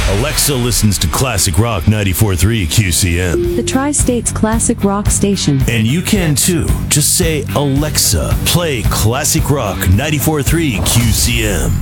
Alexa listens to Classic Rock 94.3 QCM. The Tri-State's classic rock station. And you can too. Just say, Alexa, play Classic Rock 94.3 QCM.